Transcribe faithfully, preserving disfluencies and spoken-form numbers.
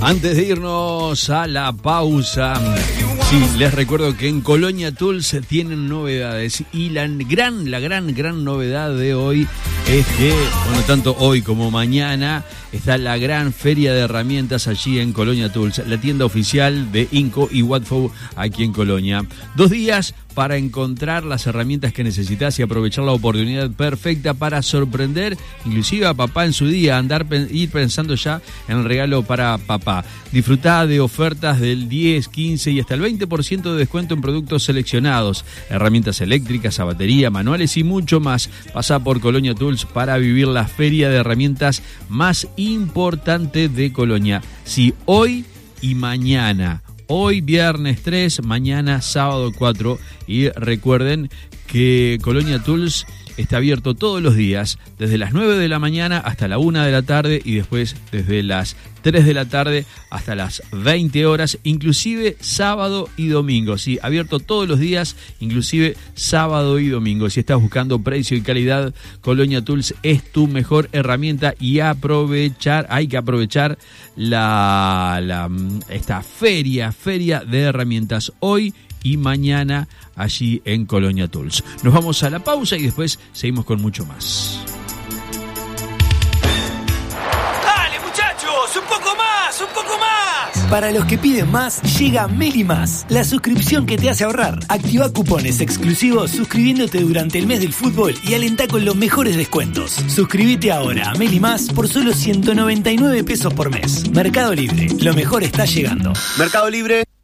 Antes de irnos a la pausa, sí, les recuerdo que en Colonia Tools tienen novedades y la gran, la gran, gran novedad de hoy es que, bueno, tanto hoy como mañana está la gran feria de herramientas allí en Colonia Tools, la tienda oficial de Inco y Watford aquí en Colonia. Dos días para encontrar las herramientas que necesitas y aprovechar la oportunidad perfecta para sorprender inclusive a papá en su día, andar ir pensando ya en el regalo para papá. Disfrutá de ofertas del diez, quince y hasta el veinte por ciento de descuento en productos seleccionados, herramientas eléctricas, a batería, manuales y mucho más. Pasá por Colonia Tools para vivir la feria de herramientas más importante de Colonia. Sí, hoy y mañana. Hoy viernes tres, mañana sábado cuatro. Y recuerden que Colonia Tools está abierto todos los días, desde las nueve de la mañana hasta la una de la tarde y después desde las tres de la tarde hasta las veinte horas, inclusive sábado y domingo. Sí, abierto todos los días, inclusive sábado y domingo. Si estás buscando precio y calidad, Colonia Tools es tu mejor herramienta y aprovechar, hay que aprovechar la, la esta feria, feria de herramientas hoy y mañana allí en Colonia Tools. Nos vamos a la pausa y después seguimos con mucho más. ¡Dale, muchachos! ¡Un poco más! ¡Un poco más! Para los que piden más, llega Meli Más, la suscripción que te hace ahorrar. Activa cupones exclusivos suscribiéndote durante el mes del fútbol y alentá con los mejores descuentos. Suscríbete ahora a Meli Más por solo ciento noventa y nueve pesos por mes. Mercado Libre, lo mejor está llegando. Mercado Libre.